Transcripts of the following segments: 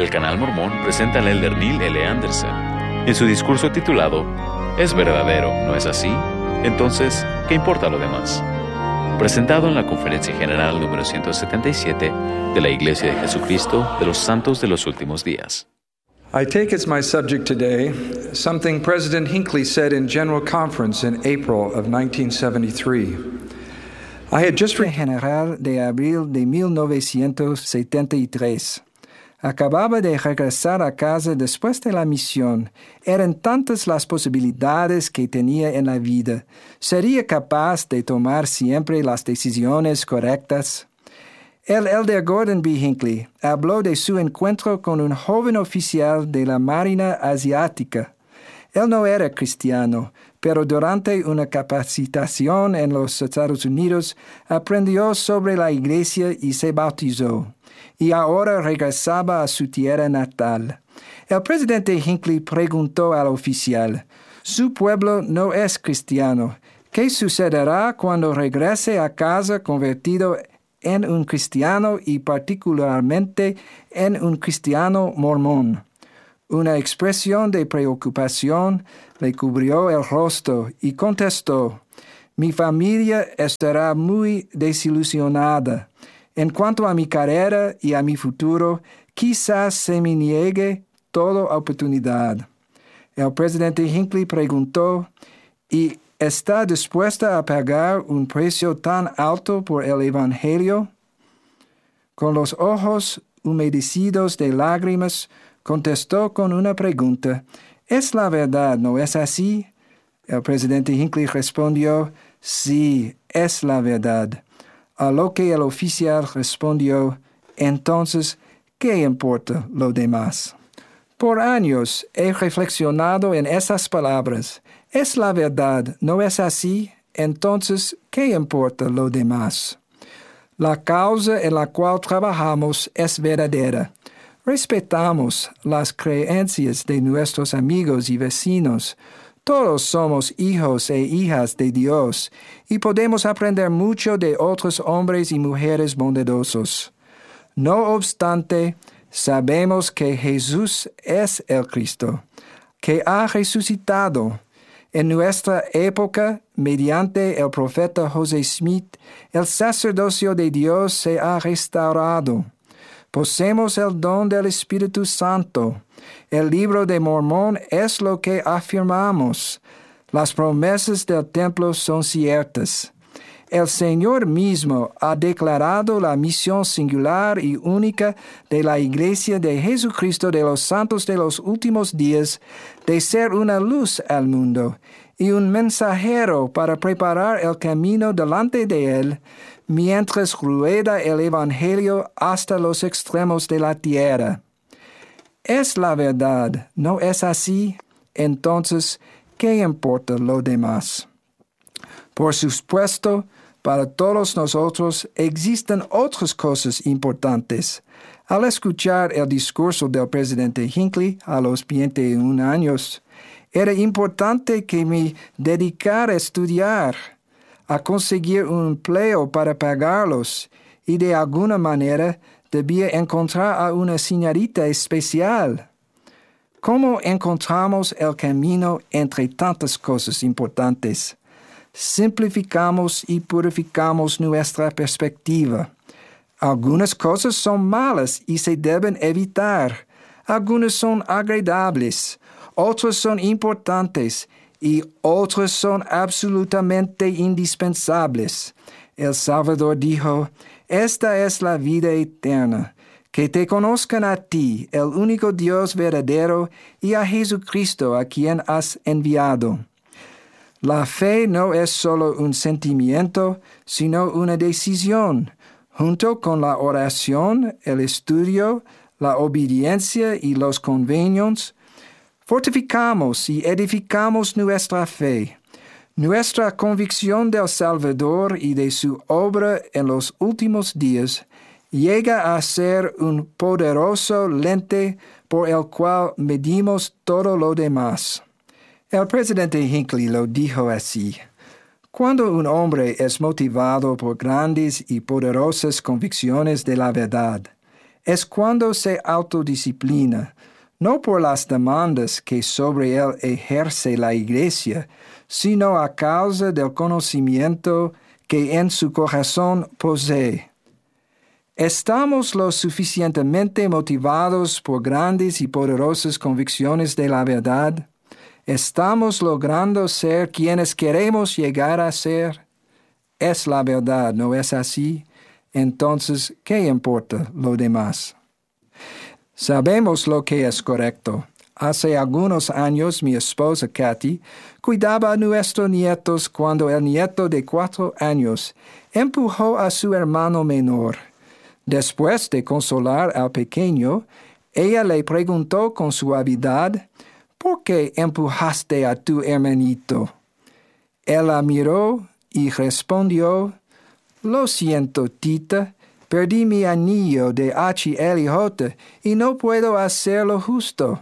El Canal Mormón presenta al elder Neil L. Anderson en su discurso titulado ¿Es verdadero, no es así? Entonces, ¿qué importa lo demás? Presentado en la Conferencia General número 177 de la Iglesia de Jesucristo de los Santos de los Últimos Días. I take as my subject today something President Hinckley said in General Conference in April of 1973. I had just General de abril de 1973. Acababa de regresar a casa después de la misión. Eran tantas las posibilidades que tenía en la vida. ¿Sería capaz de tomar siempre las decisiones correctas? El elder Gordon B. Hinckley habló de su encuentro con un joven oficial de la Marina Asiática. Él no era cristiano, pero durante una capacitación en los Estados Unidos aprendió sobre la iglesia y se bautizó, y ahora regresaba a su tierra natal. El presidente Hinckley preguntó al oficial, «Su pueblo no es cristiano. ¿Qué sucederá cuando regrese a casa convertido en un cristiano y particularmente en un cristiano mormón?» Una expresión de preocupación le cubrió el rostro y contestó, «Mi familia estará muy desilusionada. En cuanto a mi carrera y a mi futuro, quizás se me niegue toda oportunidad». El presidente Hinckley preguntó, «¿Y está dispuesta a pagar un precio tan alto por el Evangelio?» Con los ojos humedecidos de lágrimas, contestó con una pregunta, «¿Es la verdad, no es así?» El presidente Hinckley respondió, «Sí, es la verdad». A lo que el oficial respondió, «Entonces, ¿qué importa lo demás?» Por años he reflexionado en esas palabras. «Es la verdad, no es así? Entonces, ¿qué importa lo demás?» La causa en la cual trabajamos es verdadera. Respetamos las creencias de nuestros amigos y vecinos. Todos somos hijos e hijas de Dios y podemos aprender mucho de otros hombres y mujeres bondadosos. No obstante, sabemos que Jesús es el Cristo, que ha resucitado. En nuestra época, mediante el profeta José Smith, el sacerdocio de Dios se ha restaurado. Poseemos el don del Espíritu Santo. El libro de Mormón es lo que afirmamos. Las promesas del templo son ciertas. El Señor mismo ha declarado la misión singular y única de la Iglesia de Jesucristo de los Santos de los Últimos Días de ser una luz al mundo y un mensajero para preparar el camino delante de Él, mientras rueda el Evangelio hasta los extremos de la tierra. Es la verdad, ¿no es así? Entonces, ¿qué importa lo demás? Por supuesto, para todos nosotros existen otras cosas importantes. Al escuchar el discurso del presidente Hinckley a los 21 años, era importante que me dedicara a estudiar, a conseguir un empleo para pagarlos, y de alguna manera debía encontrar a una señorita especial. ¿Cómo encontramos el camino entre tantas cosas importantes? Simplificamos y purificamos nuestra perspectiva. Algunas cosas son malas y se deben evitar. Algunas son agradables. Otras son importantes y otras son absolutamente indispensables. El Salvador dijo, «Esta es la vida eterna, que te conozcan a ti, el único Dios verdadero, y a Jesucristo, a quien has enviado». La fe no es solo un sentimiento, sino una decisión. Junto con la oración, el estudio, la obediencia y los convenios, fortificamos y edificamos nuestra fe. Nuestra convicción del Salvador y de su obra en los últimos días llega a ser un poderoso lente por el cual medimos todo lo demás. El presidente Hinckley lo dijo así: «Cuando un hombre es motivado por grandes y poderosas convicciones de la verdad, es cuando se autodisciplina, no por las demandas que sobre él ejerce la Iglesia, sino a causa del conocimiento que en su corazón posee. ¿Estamos lo suficientemente motivados por grandes y poderosas convicciones de la verdad? ¿Estamos logrando ser quienes queremos llegar a ser? Es la verdad, ¿no es así? Entonces, ¿qué importa lo demás? Sabemos lo que es correcto. Hace algunos años mi esposa Kathy cuidaba a nuestros nietos cuando el nieto de 4 años empujó a su hermano menor. Después de consolar al pequeño, ella le preguntó con suavidad, ¿por qué empujaste a tu hermanito? Él la miró y respondió, lo siento, tita, perdí mi anillo de HLJ y no puedo hacerlo justo.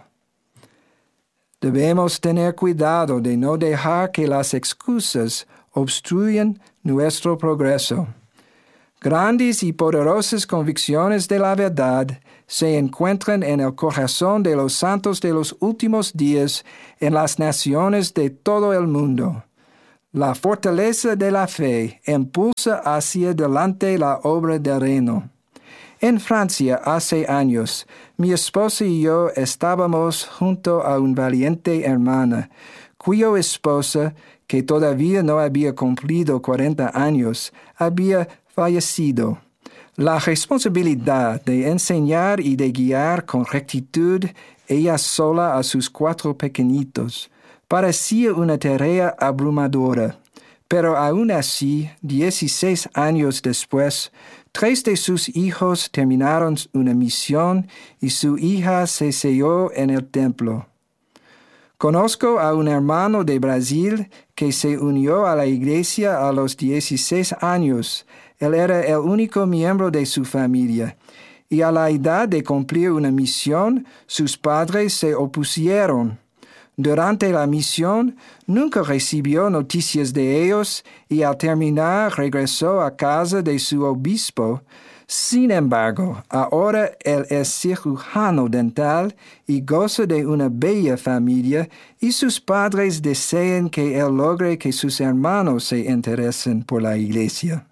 Debemos tener cuidado de no dejar que las excusas obstruyan nuestro progreso. Grandes y poderosas convicciones de la verdad se encuentran en el corazón de los santos de los últimos días en las naciones de todo el mundo. La fortaleza de la fe impulsa hacia adelante la obra del reino. En Francia, hace años, mi esposa y yo estábamos junto a una valiente hermana, cuya esposa, que todavía no había cumplido 40 años, había fallecido. La responsabilidad de enseñar y de guiar con rectitud ella sola a sus 4 pequeñitos parecía una tarea abrumadora, pero aún así, 16 años después, 3 de sus hijos terminaron una misión y su hija se selló en el templo. Conozco a un hermano de Brasil que se unió a la iglesia a los 16 años. Él era el único miembro de su familia, y a la edad de cumplir una misión, sus padres se opusieron. Durante la misión, nunca recibió noticias de ellos y al terminar regresó a casa de su obispo. Sin embargo, ahora él es cirujano dental y goza de una bella familia y sus padres desean que él logre que sus hermanos se interesen por la iglesia.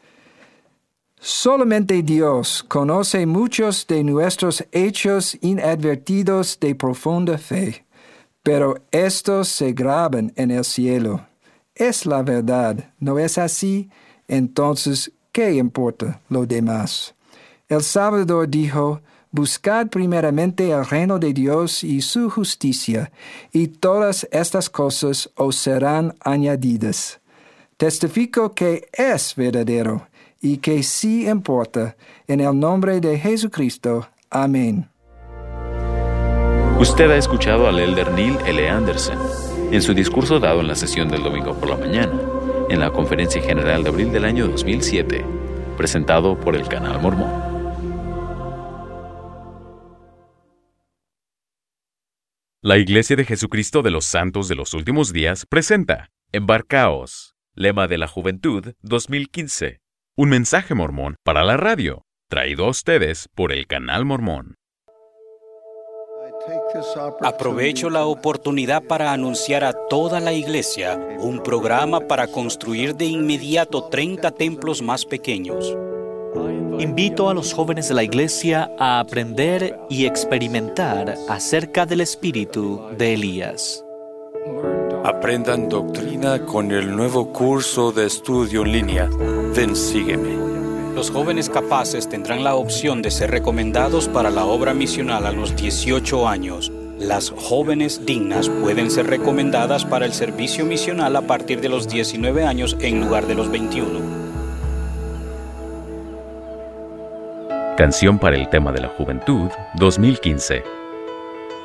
Solamente Dios conoce muchos de nuestros hechos inadvertidos de profunda fe, pero estos se graban en el cielo. Es la verdad, ¿no es así? Entonces, ¿qué importa lo demás? El Salvador dijo, buscad primeramente el reino de Dios y su justicia, y todas estas cosas os serán añadidas. Testifico que es verdadero y que sí importa. En el nombre de Jesucristo. Amén. Usted ha escuchado al elder Neil L. Anderson en su discurso dado en la sesión del domingo por la mañana, en la Conferencia General de abril del año 2007, presentado por el Canal Mormón. La Iglesia de Jesucristo de los Santos de los Últimos Días presenta Embarcaos, lema de la Juventud 2015. Un mensaje mormón para la radio, traído a ustedes por el Canal Mormón. Aprovecho la oportunidad para anunciar a toda la iglesia un programa para construir de inmediato 30 templos más pequeños. Invito a los jóvenes de la iglesia a aprender y experimentar acerca del espíritu de Elías. Aprendan doctrina con el nuevo curso de estudio en línea. Ven, sígueme. Los jóvenes capaces tendrán la opción de ser recomendados para la obra misional a los 18 años. Las jóvenes dignas pueden ser recomendadas para el servicio misional a partir de los 19 años en lugar de los 21. Canción para el tema de la Juventud 2015.